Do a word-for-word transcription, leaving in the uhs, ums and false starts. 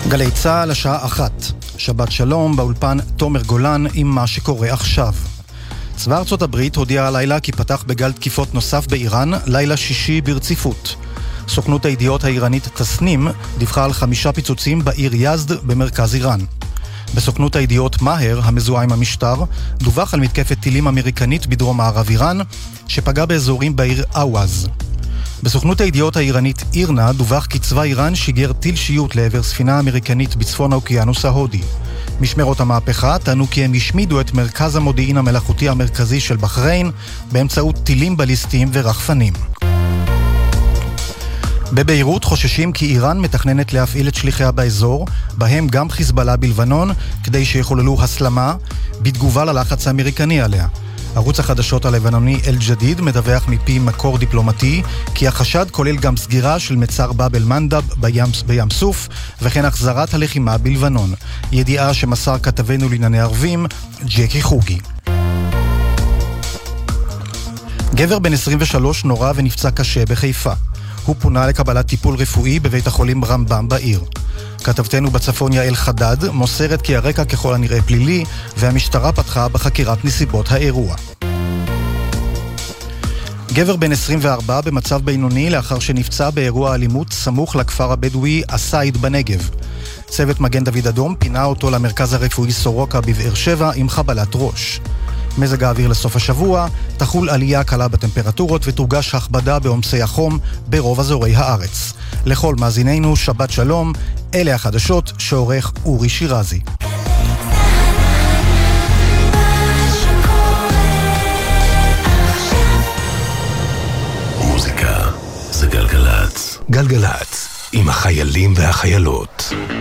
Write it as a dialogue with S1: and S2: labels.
S1: גלי צהל השעה אחת. שבת שלום, באולפן תומר גולן עם מה שקורה עכשיו. צבא ארצות הברית הודיע הלילה כי פתח בגל תקיפות נוסף באיראן, לילה שישי ברציפות. סוכנות הידיעות האיראנית תסנים דיווחה על חמישה פיצוצים בעיר יזד במרכז איראן. בסוכנות הידיעות מאהר, המזוהה עם המשטר, דווח על מתקפת טילים אמריקנית בדרום מערב איראן, שפגע באזורים בעיר אווז. בסוכנות הידיעות האיראנית אירנה דווח כי צבא איראן שיגר טיל שיוט לעבר ספינה אמריקנית בצפון האוקיינוס ההודי. משמרות המהפכה טענו כי הם השמידו את מרכז המודיעין המלאכותי המרכזי של בחריין באמצעות טילים בליסטיים ורחפנים. בביירות חוששים כי איראן מתכננת להפעיל את שליחיה באזור, בהם גם חיזבאללה בלבנון, כדי שיחוללו הסלמה בתגובה ללחץ האמריקני עליה. ערוץ החדשות הלבנוני אל-ג'דיד מדווח מפי מקור דיפלומטי כי החשד כולל גם סגירה של מצר באב אל-מנדב בים, בים סוף וכן החזרת הלחימה בלבנון. ידיעה שמסר כתבנו לענייני ערבים ג'קי חוגי. גבר בן עשרים ושלוש נורה ונפצע קשה בחיפה. הוא פונה לקבלת טיפול רפואי בבית החולים רמב"ם בעיר. כתבתנו בצפון יעל חדד מוסרת כי הרקע ככל הנראה פלילי והמשטרה פתחה בחקירת נסיבות האירוע. גבר בן עשרים וארבע במצב בינוני לאחר שנפצע באירוע אלימות סמוך לכפר הבדואי אסייד בנגב. צוות מגן דוד אדום פינה אותו למרכז הרפואי סורוקה בבאר שבע עם חבלת ראש. מזג האוויר לסוף השבוע, תחול עלייה קלה בטמפרטורות ותורגש הכבדה בעומסי החום ברוב אזורי הארץ. לכל מאזינינו שבת שלום, אלה החדשות שעורך אורי שירזי.
S2: מוזיקה זה גלגלץ. גלגלץ עם החיילים והחיילות.